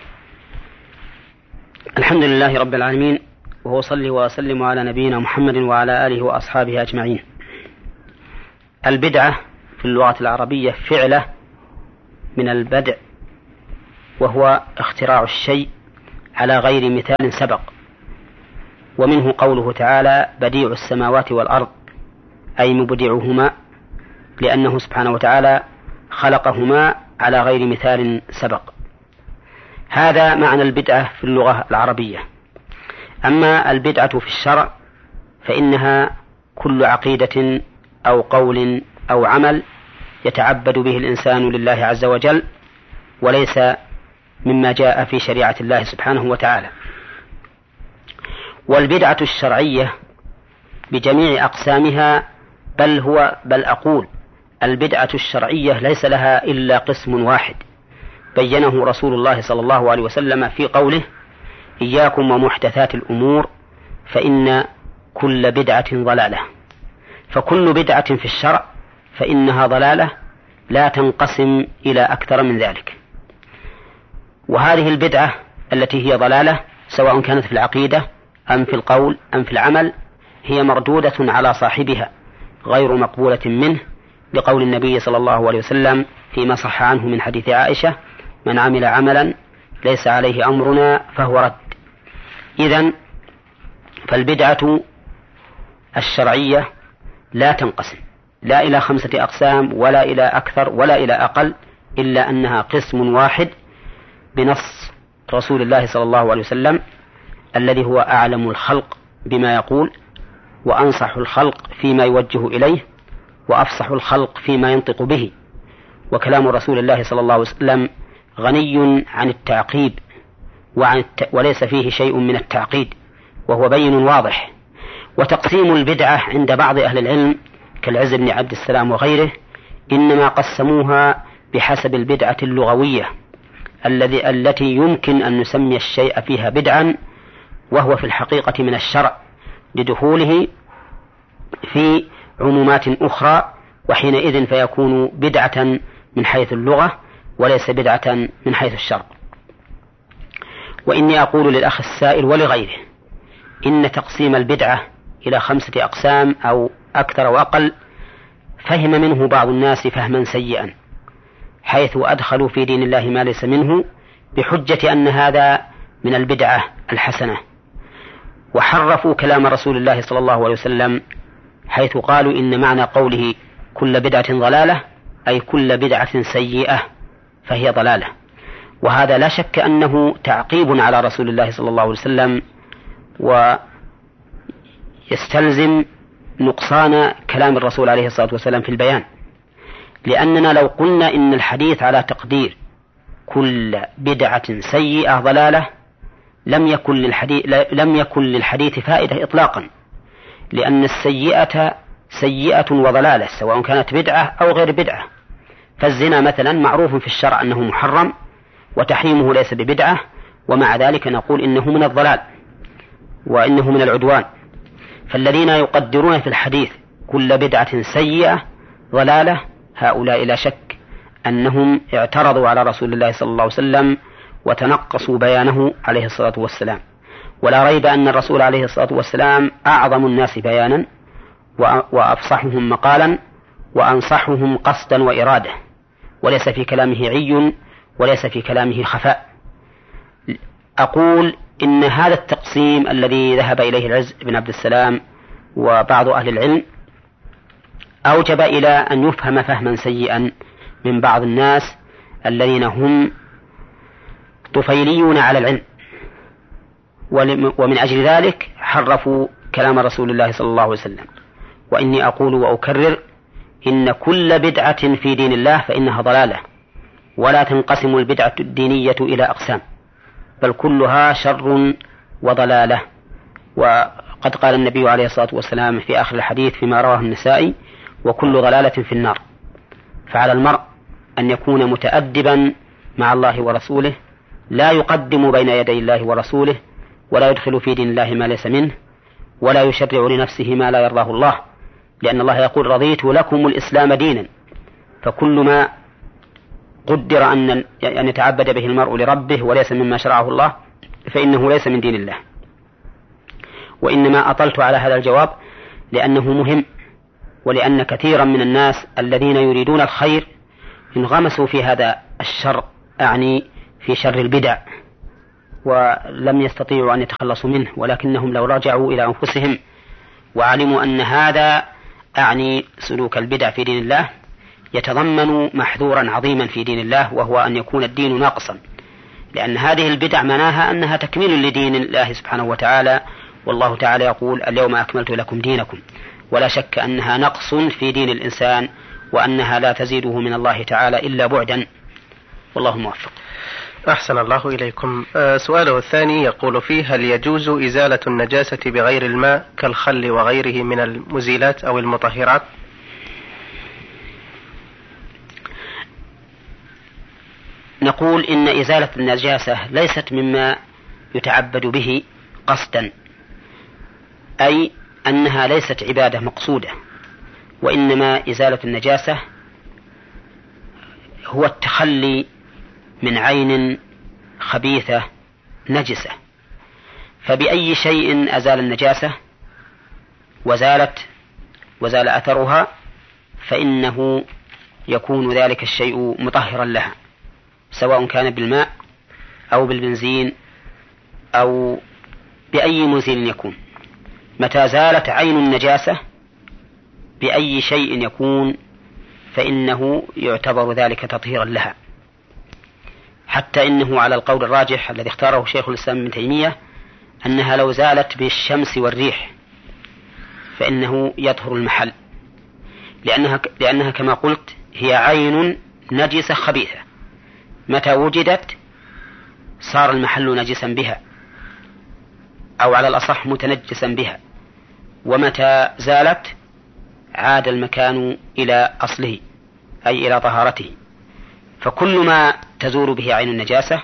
الحمد لله رب العالمين، وصلي وسلم على نبينا محمد وعلى آله وأصحابه أجمعين. البدعة في اللغة العربية فعلة من البدع، وهو اختراع الشيء على غير مثال سبق. ومنه قوله تعالى بديع السماوات والأرض، أي مبدعهما، لأنه سبحانه وتعالى خلقهما على غير مثال سبق. هذا معنى البدعة في اللغة العربية. أما البدعة في الشرع فإنها كل عقيدة أو قول أو عمل يتعبد به الإنسان لله عز وجل، وليس مما جاء في شريعة الله سبحانه وتعالى. والبدعة الشرعية بجميع أقسامها، بل هو بل أقول البدعة الشرعية ليس لها إلا قسم واحد بينه رسول الله صلى الله عليه وسلم في قوله إياكم ومحدثات الأمور فإن كل بدعة ضلالة. فكل بدعة في الشرع فإنها ضلالة لا تنقسم إلى أكثر من ذلك. وهذه البدعة التي هي ضلالة سواء كانت في العقيدة أم في القول أم في العمل هي مردودة على صاحبها غير مقبولة منه، لقول النبي صلى الله عليه وسلم فيما صح عنه من حديث عائشة من عمل عملا ليس عليه أمرنا فهو رد. إذن فالبدعة الشرعية لا تنقسم لا إلى خمسة أقسام ولا إلى أكثر ولا إلى أقل، إلا أنها قسم واحد بنص رسول الله صلى الله عليه وسلم الذي هو أعلم الخلق بما يقول، وأنصح الخلق فيما يوجه إليه، وأفصح الخلق فيما ينطق به. وكلام رسول الله صلى الله عليه وسلم غني عن التعقيب وعن الت... وليس فيه شيء من التعقيد، وهو بين واضح. وتقسيم البدعة عند بعض أهل العلم كالعز بن عبد السلام وغيره إنما قسموها بحسب البدعة اللغوية الذي التي يمكن أن نسمي الشيء فيها بدعا، وهو في الحقيقة من الشرع لدخوله في عمومات أخرى، وحينئذ فيكون بدعة من حيث اللغة وليس بدعة من حيث الشرع. وإني أقول للأخ السائل ولغيره إن تقسيم البدعة إلى خمسة أقسام أو أكثر وأقل فهم منه بعض الناس فهما سيئا، حيث أدخلوا في دين الله ما ليس منه بحجة أن هذا من البدعة الحسنة، وحرفوا كلام رسول الله صلى الله عليه وسلم حيث قالوا إن معنى قوله كل بدعة ضلالة أي كل بدعة سيئة فهي ضلالة. وهذا لا شك أنه تعقيب على رسول الله صلى الله عليه وسلم، ويستلزم نقصان كلام الرسول عليه الصلاة والسلام في البيان، لأننا لو قلنا إن الحديث على تقدير كل بدعة سيئة ضلالة لم يكن للحديث, لم يكن للحديث فائدة إطلاقا، لأن السيئة سيئة وضلالة سواء كانت بدعة أو غير بدعة. فالزنا مثلا معروف في الشرع أنه محرم وتحريمه ليس ببدعة، ومع ذلك نقول إنه من الضلال وإنه من العدوان. فالذين يقدرون في الحديث كل بدعة سيئة ضلالة هؤلاء لا شك أنهم اعترضوا على رسول الله صلى الله عليه وسلم وتنقصوا بيانه عليه الصلاة والسلام. ولا ريب أن الرسول عليه الصلاة والسلام أعظم الناس بيانا وأفصحهم مقالا وأنصحهم قصدا وإرادة، وليس في كلامه عي وليس في كلامه خفاء. أقول إن هذا التقسيم الذي ذهب إليه العز بن عبد السلام وبعض أهل العلم أوجب إلى أن يفهم فهما سيئا من بعض الناس الذين هم طفيليون على العلم، ومن أجل ذلك حرفوا كلام رسول الله صلى الله عليه وسلم. وإني أقول وأكرر إن كل بدعة في دين الله فإنها ضلالة، ولا تنقسم البدعة الدينية إلى أقسام، بل كلها شر وضلالة. وقد قال النبي عليه الصلاة والسلام في آخر الحديث فيما رواه النسائي وكل ضلالة في النار. فعلى المرء أن يكون متأدبا مع الله ورسوله، لا يقدم بين يدي الله ورسوله، ولا يدخل في دين الله ما ليس منه، ولا يشرع لنفسه ما لا يرضاه الله، لأن الله يقول رضيت لكم الإسلام دينا. فكل ما قدر أن يتعبد به المرء لربه وليس مما شرعه الله فإنه ليس من دين الله. وإنما أطلت على هذا الجواب لأنه مهم ولأن كثيرا من الناس الذين يريدون الخير انغمسوا في هذا الشر، أعني في شر البدع، ولم يستطيعوا أن يتخلصوا منه، ولكنهم لو رجعوا إلى أنفسهم وعلموا أن هذا أعني سلوك البدع في دين الله يتضمن محذورا عظيما في دين الله، وهو أن يكون الدين ناقصا، لأن هذه البدع مناها أنها تكميل لدين الله سبحانه وتعالى، والله تعالى يقول اليوم أكملت لكم دينكم، ولا شك أنها نقص في دين الإنسان، وأنها لا تزيده من الله تعالى إلا بعدا، والله موفق. أحسن الله إليكم. أه سؤاله الثاني يقول فيه: هل يجوز إزالة النجاسة بغير الماء كالخل وغيره من المزيلات أو المطهرات؟ نقول إن إزالة النجاسة ليست مما يتعبد به قصدا، أي أنها ليست عبادة مقصودة، وإنما إزالة النجاسة هو التخلي من عين خبيثة نجسة، فبأي شيء أزال النجاسة وزالت وزال أثرها فإنه يكون ذلك الشيء مطهرا لها، سواء كان بالماء أو بالبنزين أو بأي مزيل يكون. متى زالت عين النجاسة بأي شيء يكون فإنه يعتبر ذلك تطهيرا لها، حتى إنه على القول الراجح الذي اختاره شيخ الإسلام ابن تيمية أنها لو زالت بالشمس والريح فإنه يطهر المحل، لأنها, لأنها كما قلت هي عين نجسة خبيثة، متى وجدت صار المحل نجسا بها، أو على الأصح متنجسا بها، ومتى زالت عاد المكان إلى أصله أي إلى طهارته. فكل ما تزول به عين النجاسة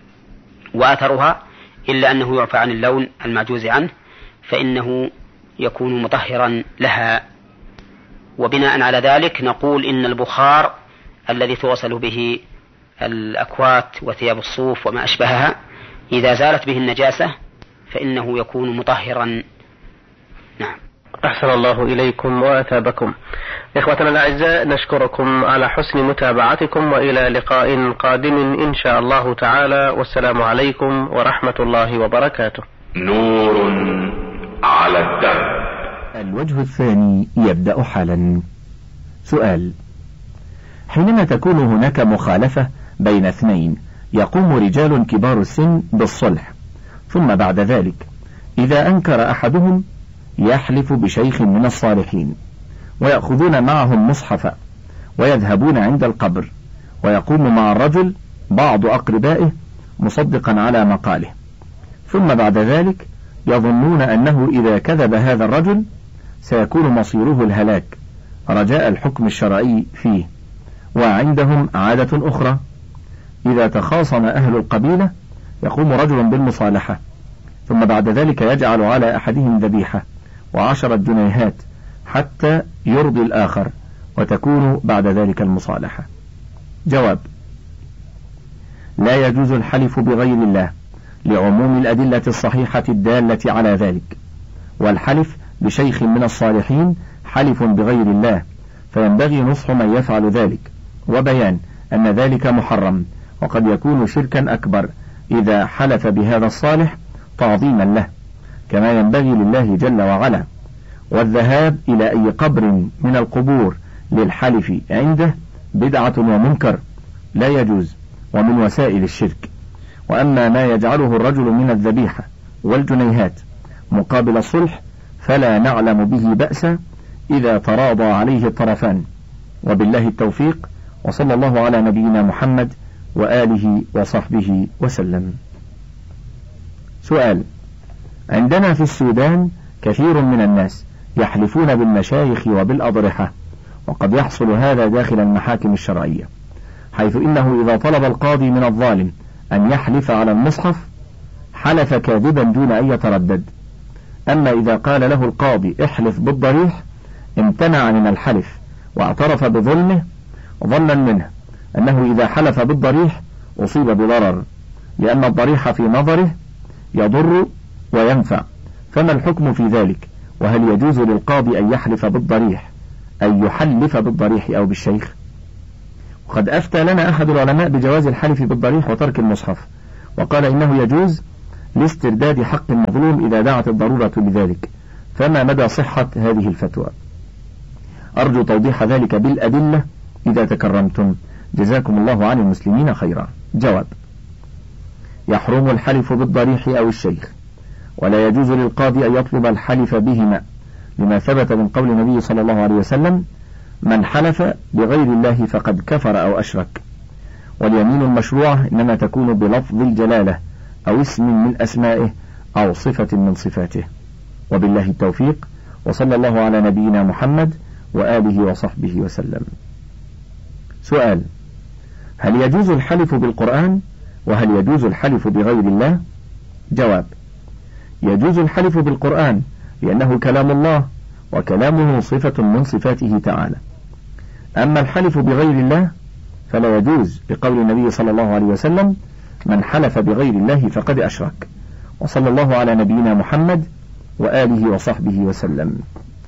وأثرها إلا أنه يعفى عن اللون المعجوز عنه فإنه يكون مطهرا لها. وبناء على ذلك نقول إن البخار الذي توصل به الأكوات وثياب الصوف وما أشبهها إذا زالت به النجاسة فإنه يكون مطهرا. نعم. أحسن الله إليكم وأثابكم. إخوتنا الأعزاء، نشكركم على حسن متابعتكم، وإلى لقاء قادم إن شاء الله تعالى، والسلام عليكم ورحمة الله وبركاته. نور على الدرب. الوجه الثاني يبدأ حالا. سؤال: حينما تكون هناك مخالفة بين اثنين يقوم رجال كبار السن بالصلح، ثم بعد ذلك إذا أنكر أحدهم يحلف بشيخ من الصالحين، ويأخذون معهم مصحفا ويذهبون عند القبر، ويقوم مع الرجل بعض أقربائه مصدقا على مقاله، ثم بعد ذلك يظنون أنه إذا كذب هذا الرجل سيكون مصيره الهلاك رجاء الحكم الشرعي فيه. وعندهم عادة أخرى: إذا تخاصم أهل القبيلة يقوم رجل بالمصالحة، ثم بعد ذلك يجعل على أحدهم ذبيحة وعشرة جنيهات حتى يرضي الآخر، وتكون بعد ذلك المصالحة. جواب: لا يجوز الحلف بغير الله لعموم الأدلة الصحيحة الدالة على ذلك، والحلف بشيخ من الصالحين حلف بغير الله، فينبغي نصح من يفعل ذلك وبيان أن ذلك محرم، وقد يكون شركا أكبر إذا حلف بهذا الصالح تعظيما له، كما ينبغي لله جل وعلا. والذهاب إلى أي قبر من القبور للحلف عنده بدعة ومنكر لا يجوز، ومن وسائل الشرك. وأما ما يجعله الرجل من الذبيحة والجنيهات مقابل الصلح فلا نعلم به بأسا إذا تراضى عليه الطرفان، وبالله التوفيق، وصلى الله على نبينا محمد وآله وصحبه وسلم. سؤال: عندنا في السودان كثير من الناس يحلفون بالمشايخ وبالأضرحة، وقد يحصل هذا داخل المحاكم الشرعية، حيث إنه إذا طلب القاضي من الظالم أن يحلف على المصحف حلف كاذبا دون أن يتردد، أما إذا قال له القاضي احلف بالضريح امتنع من الحلف واعترف بظلمه، ظنا منه أنه إذا حلف بالضريح أصيب بضرر، لأن الضريح في نظره يضر وينفع. فما الحكم في ذلك؟ وهل يجوز للقاضي أن يحلف بالضريح أن يحلف بالضريح أو بالشيخ؟ وقد أفتى لنا أحد العلماء بجواز الحلف بالضريح وترك المصحف، وقال إنه يجوز لاسترداد حق المظلوم إذا دعت الضرورة لذلك، فما مدى صحة هذه الفتوى؟ أرجو توضيح ذلك بالأدلة إذا تكرمتم، جزاكم الله عن المسلمين خيرا. جواب: يحرم الحلف بالضريح أو الشيخ، ولا يجوز للقاضي أن يطلب الحلف بهما، لما ثبت من قول النبي صلى الله عليه وسلم: من حلف بغير الله فقد كفر أو أشرك. واليمين المشروعة إنما تكون بلفظ الجلالة أو اسم من أسمائه أو صفة من صفاته. وبالله التوفيق، وصلى الله على نبينا محمد وآله وصحبه وسلم. سؤال: هل يجوز الحلف بالقرآن؟ وهل يجوز الحلف بغير الله؟ جواب: يجوز الحلف بالقرآن لأنه كلام الله، وكلامه صفة من صفاته تعالى. أما الحلف بغير الله فلا يجوز، لقول النبي صلى الله عليه وسلم: من حلف بغير الله فقد أشرك. وصلى الله على نبينا محمد وآله وصحبه وسلم.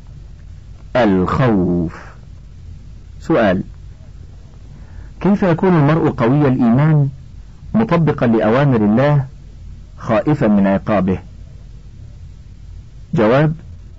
الخوف. سؤال: كيف يكون المرء قوي الإيمان مطبقا لأوامر الله خائفا من عقابه؟ جواب: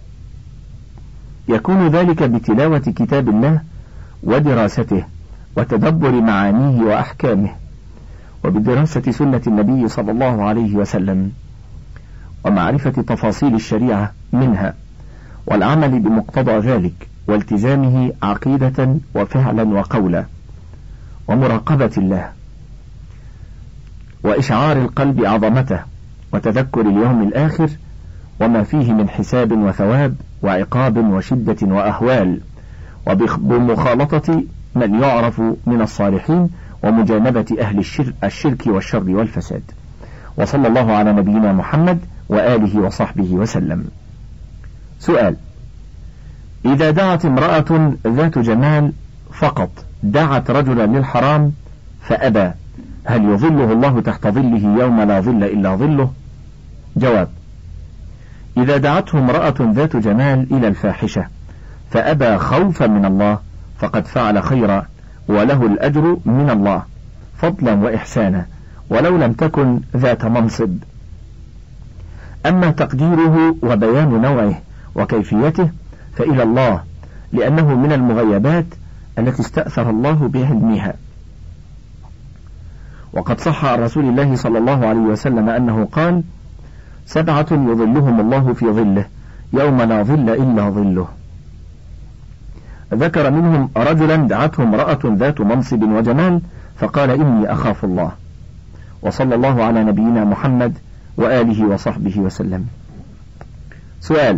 يكون ذلك بتلاوة كتاب الله ودراسته وتدبر معانيه وأحكامه، وبدراسة سنة النبي صلى الله عليه وسلم، ومعرفة تفاصيل الشريعة منها، والعمل بمقتضى ذلك، والتزامه عقيدة وفعلا وقولا، ومراقبة الله، وإشعار القلب عظمته، وتذكر اليوم الآخر وما فيه من حساب وثواب وعقاب وشدة وأهوال، وبمخالطة من يعرف من الصالحين، ومجانبة أهل الشرك, الشرك والشر والفساد. وصلى الله على نبينا محمد وآله وصحبه وسلم. سؤال: إذا دعت امرأة ذات جمال فقط دعت رجلا للحرام فأبى، هل يظله الله تحت ظله يوم لا ظل إلا ظله؟ جواب: إذا دعته امرأة ذات جمال إلى الفاحشة فأبى خوفا من الله فقد فعل خيرا، وله الأجر من الله فضلا وإحسانا، ولو لم تكن ذات منصب. أما تقديره وبيان نوعه وكيفيته فإلى الله، لأنه من المغيبات التي استأثر الله بعلمها. وقد صح عن رسول الله صلى الله عليه وسلم أنه قال: سبعة يظلهم الله في ظله يوم لا ظل إلا ظله. ذكر منهم رجلا دعته امرأة ذات منصب وجمال فقال: إني أخاف الله. وصلى الله على نبينا محمد وآله وصحبه وسلم. سؤال: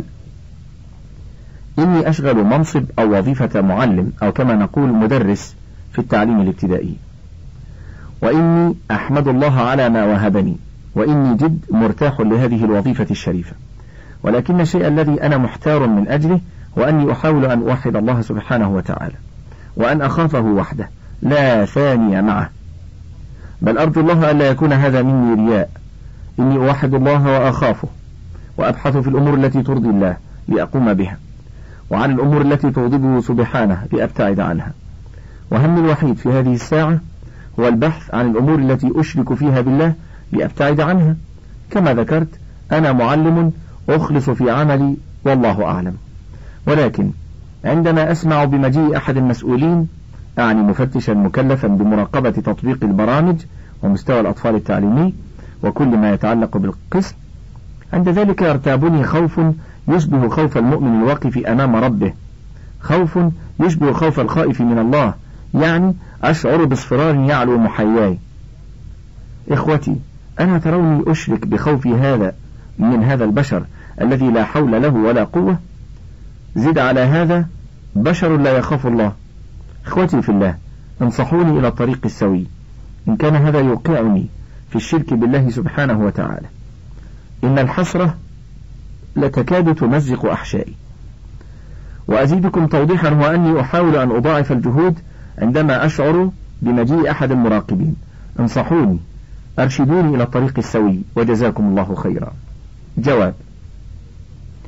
إني أشغل منصب أو وظيفة معلم، أو كما نقول مدرس في التعليم الابتدائي، وإني أحمد الله على ما وهبني، وإني جد مرتاح لهذه الوظيفة الشريفة، ولكن الشيء الذي أنا محتار من أجله هو أني أحاول أن أوحد الله سبحانه وتعالى، وأن أخافه وحده لا ثاني معه، بل أرجو الله ألا يكون هذا مني رياء. إني أوحد الله وأخافه، وأبحث في الأمور التي ترضي الله لأقوم بها، وعن الأمور التي تغضبه سبحانه لأبتعد عنها. وهمي الوحيد في هذه الساعة هو البحث عن الأمور التي أشرك فيها بالله لأبتعد عنها. كما ذكرت أنا معلم أخلص في عملي والله أعلم، ولكن عندما أسمع بمجيء أحد المسؤولين، أعني مفتشا مكلفا بمراقبة تطبيق البرامج ومستوى الأطفال التعليمي وكل ما يتعلق بالقسم، عند ذلك يرتابني خوف يشبه خوف المؤمن الواقف أمام ربه، خوف يشبه خوف الخائف من الله، يعني أشعر باصفرار يعلو محياي. إخوتي، أنا تروني أشرك بخوفي هذا من هذا البشر الذي لا حول له ولا قوة؟ زد على هذا بشر لا يخاف الله. إخوتي في الله، انصحوني إلى الطريق السوي إن كان هذا يوقعني في الشرك بالله سبحانه وتعالى. إن الحسرة لتكاد تمزق أحشائي. وأزيدكم توضيحا، هو أني أحاول أن أضاعف الجهود عندما أشعر بمجيء أحد المراقبين. انصحوني، أرشدوني إلى الطريق السوي، وجزاكم الله خيرا. جواب: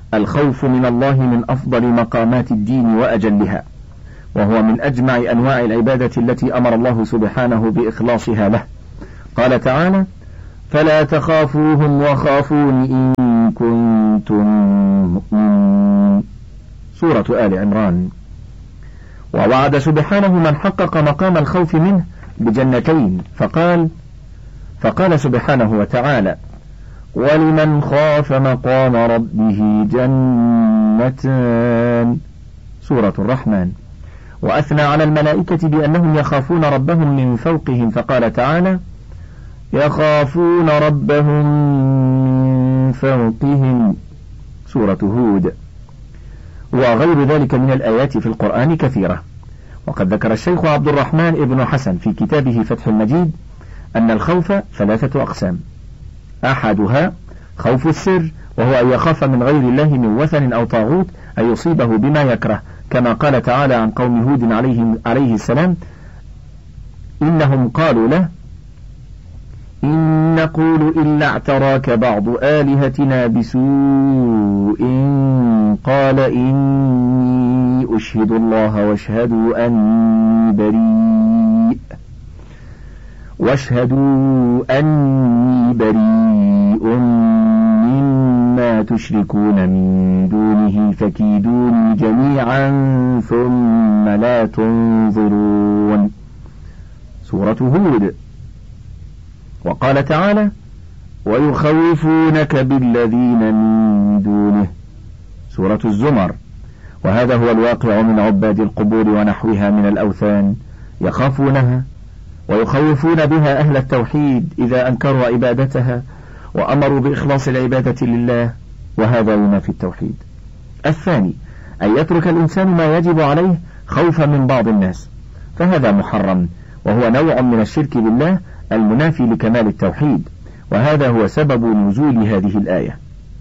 الخوف من الله من أفضل مقامات الدين وأجلها، وهو من أجمع أنواع العبادة التي أمر الله سبحانه بإخلاصها له. قال تعالى: فلا تخافوهم وخافون إن كنتم مؤمنين، سورة آل عمران. ووعد سبحانه من حقق مقام الخوف منه بجنتين، فقال فقال سبحانه وتعالى: ولمن خاف مقام ربه جنتان، سورة الرحمن. وأثنى على الملائكة بأنهم يخافون ربهم من فوقهم، فقال تعالى: يخافون ربهم من فوقهم، سورة هود. وغير ذلك من الآيات في القرآن كثيرة. وقد ذكر الشيخ عبد الرحمن ابن حسن في كتابه فتح المجيد أن الخوف ثلاثة أقسام: أحدها خوف السر، وهو أن يخاف من غير الله من وثن أو طاغوت أن يصيبه بما يكره، كما قال تعالى عن قوم هود عليه, عليه السلام: إنهم قالوا له إن نقول إلا اعتراك بعض آلهتنا بسوء قال إني أشهد الله واشهدوا أني بريء واشهدوا أني بريء مما تشركون من دونه فكيدوني جميعا ثم لا تنظرون، سورة هود. وقال تعالى: ويخوفونك بالذين من دونه، سورة الزمر. وهذا هو الواقع من عباد القبور ونحوها من الأوثان، يخافونها ويخوفون بها أهل التوحيد إذا أنكروا عبادتها وأمروا بإخلاص العبادة لله، وهذا ينافي التوحيد. الثاني أن يترك الإنسان ما يجب عليه خوفا من بعض الناس، فهذا محرم، وهو نوع من الشرك بالله المنافي لكمال التوحيد، وهذا هو سبب نزول هذه الآية: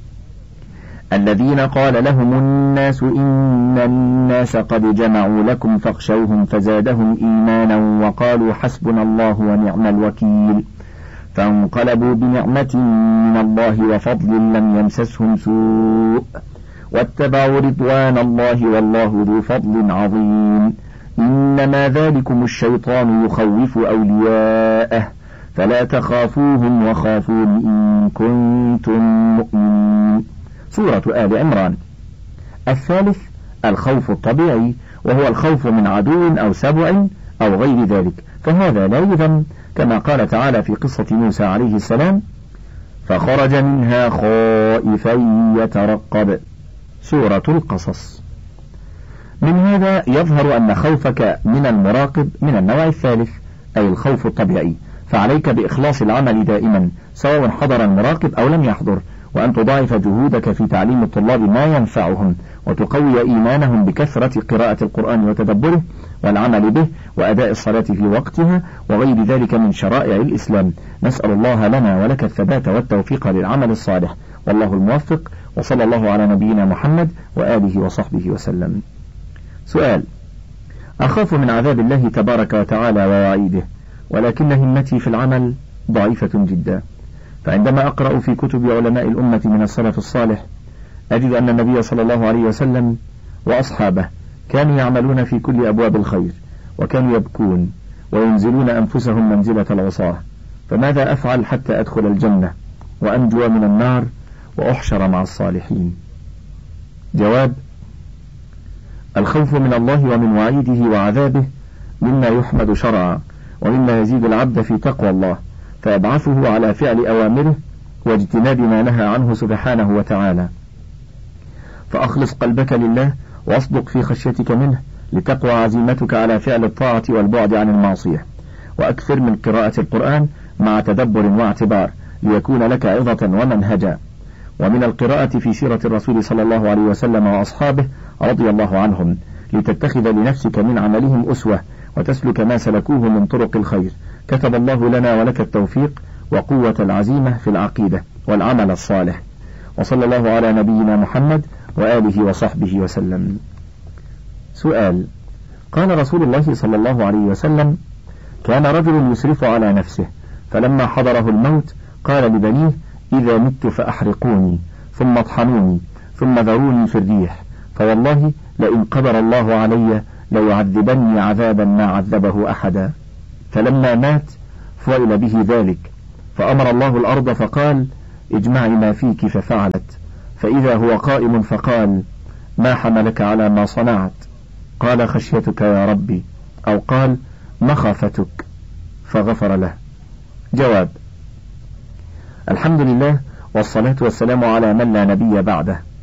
الذين قال لهم الناس إن الناس قد جمعوا لكم فاخشوهم فزادهم إيمانا وقالوا حسبنا الله ونعم الوكيل، فانقلبوا بنعمة من الله وفضل لم يمسسهم سوء واتبعوا رضوان الله والله ذو فضل عظيم، إنما ذلكم الشيطان يخوف أولياءه فلا تخافوهم وخافون إن كنتم مؤمنين، سورة آل عمران. الثالث الخوف الطبيعي، وهو الخوف من عدو أو سبع أو غير ذلك، فهذا لا يذم، كما قال تعالى في قصة موسى عليه السلام: فخرج منها خائفا يترقب، سورة القصص. من هذا يظهر أن خوفك من المراقب من النوع الثالث، أي الخوف الطبيعي، فعليك بإخلاص العمل دائما سواء حضر المراقب أو لم يحضر، وأن تضاعف جهودك في تعليم الطلاب ما ينفعهم، وتقوي إيمانهم بكثرة قراءة القرآن وتدبره والعمل به وأداء الصلاة في وقتها وغير ذلك من شرائع الإسلام. نسأل الله لنا ولك الثبات والتوفيق للعمل الصالح، والله الموفق، وصلى الله على نبينا محمد وآله وصحبه وسلم. سؤال: أخاف من عذاب الله تبارك وتعالى ووعيده، ولكن همتي في العمل ضعيفة جدا، فعندما أقرأ في كتب علماء الأمة من السلف الصالح أجد أن النبي صلى الله عليه وسلم وأصحابه كانوا يعملون في كل أبواب الخير، وكانوا يبكون وينزلون أنفسهم منزلة العصاة، فماذا أفعل حتى أدخل الجنة وأنجو من النار وأحشر مع الصالحين؟ جواب: الخوف من الله ومن وعيده وعذابه مما يحمد شرعا، ومما يزيد العبد في تقوى الله، فيبعثه على فعل أوامره واجتناب ما نهى عنه سبحانه وتعالى. فأخلص قلبك لله واصدق في خشيتك منه لتقوى عزيمتك على فعل الطاعة والبعد عن المعصية، وأكثر من قراءة القرآن مع تدبر واعتبار ليكون لك عظة ومنهجا، ومن القراءة في سيرة الرسول صلى الله عليه وسلم وأصحابه رضي الله عنهم لتتخذ لنفسك من عملهم أسوة وتسلك ما سلكوه من طرق الخير. كتب الله لنا ولك التوفيق وقوة العزيمة في العقيدة والعمل الصالح، وصلى الله على نبينا محمد وآله وصحبه وسلم. سؤال: قال رسول الله صلى الله عليه وسلم: كان رجل يسرف على نفسه، فلما حضره الموت قال لبنيه: إذا مت فأحرقوني ثم اطحنوني ثم ذروني في الريح، فوالله لئن قدر الله علي ليعذبني عذابا ما عذبه أحدا. فلما مات فعل به ذلك، فأمر الله الأرض فقال اجمعي ما فيك، ففعلت، فإذا هو قائم فقال ما حملك على ما صنعت؟ قال خشيتك يا ربي، أو قال مخافتك، فغفر له. جواب: الحمد لله والصلاة والسلام على من لا نبي بعده.